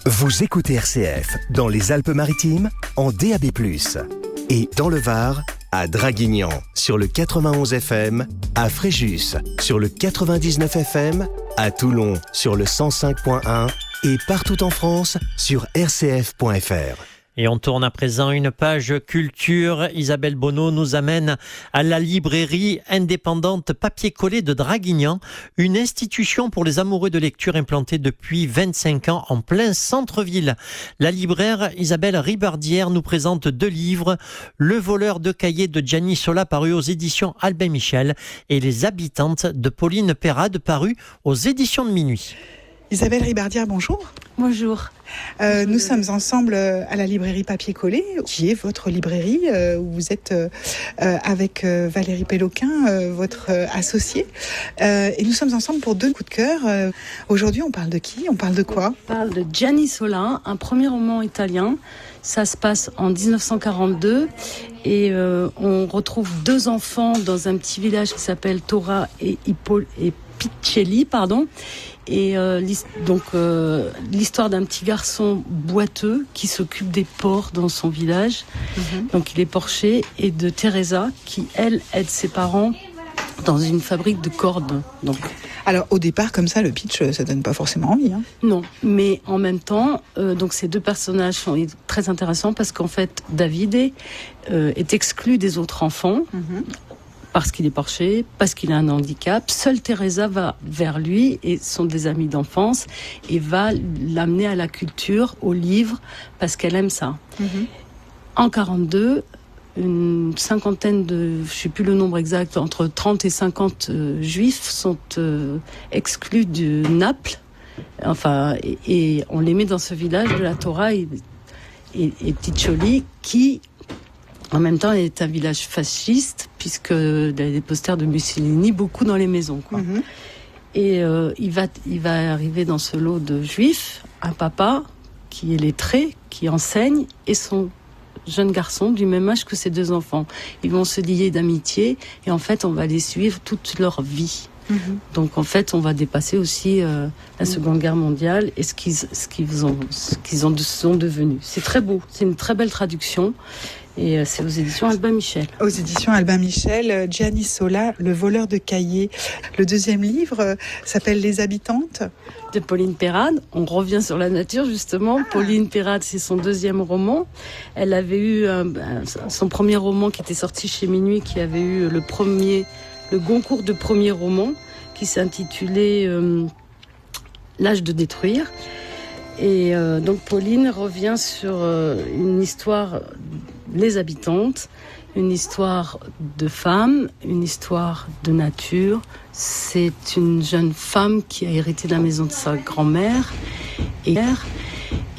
Vous écoutez RCF dans les Alpes-Maritimes en DAB+, et dans le Var, à Draguignan sur le 91 FM, à Fréjus sur le 99 FM, à Toulon sur le 105.1 et partout en France sur rcf.fr. Et on tourne à présent une page culture. Isabelle Bonneau nous amène à la librairie indépendante Papier-Collé de Draguignan, une institution pour les amoureux de lecture implantée depuis 25 ans en plein centre-ville. La libraire Isabelle Ribardière nous présente 2 livres, Le voleur de cahiers de Gianni Sola paru aux éditions Albin Michel et Les habitantes de Pauline Perrade paru aux éditions de Minuit. Isabelle Ribardière, bonjour. Bonjour. Nous sommes ensemble à la librairie Papier-Collé, qui est votre librairie, où vous êtes avec Valérie Péloquin, votre associée. Et nous sommes ensemble pour 2 coups de cœur. Aujourd'hui, on parle de qui ? On parle de quoi ? On parle de Gianni Sola, un premier roman italien. Ça se passe en 1942 et on retrouve 2 enfants dans un petit village qui s'appelle Tora et Piccelli, Et l'histoire d'un petit garçon boiteux qui s'occupe des porcs dans son village. Donc il est porcher, et de Teresa qui, elle, aide ses parents dans une fabrique de cordes. Alors au départ, comme ça, le pitch, ça donne pas forcément envie. Non, mais en même temps, donc ces 2 personnages sont très intéressants parce qu'en fait, Davide est exclu des autres enfants. Parce qu'il est porcher, parce qu'il a un handicap. Seule Teresa va vers lui et sont des amis d'enfance et va l'amener à la culture, au livre, parce qu'elle aime ça. En 42, une cinquantaine de, je ne sais plus le nombre exact, entre 30 et 50 juifs sont exclus de Naples. Et on les met dans ce village de la Tora et Piccioli qui... En même temps, il est un village fasciste, puisque il y a des posters de Mussolini beaucoup dans les maisons. Et il va arriver dans ce lot de juifs, un papa qui est lettré, qui enseigne, et son jeune garçon du même âge que ses 2 enfants. Ils vont se lier d'amitié, et en fait, on va les suivre toute leur vie. Donc en fait, on va dépasser aussi la Seconde Guerre mondiale et ce qu'ils sont devenus. C'est très beau, c'est une très belle traduction. Et c'est aux éditions Albin Michel. Aux éditions Albin Michel, Gianni Sola, Le voleur de cahiers. Le 2e livre s'appelle Les habitantes. De Pauline Perrade. On revient sur la nature, justement. Pauline Perrade, c'est son 2e roman. Elle avait eu son premier roman qui était sorti chez Minuit, qui avait eu le Goncourt de premier roman, qui s'intitulait L'âge de détruire. Et donc Pauline revient sur une histoire, Les habitantes, une histoire de femme, une histoire de nature. C'est une jeune femme qui a hérité de la maison de sa grand-mère et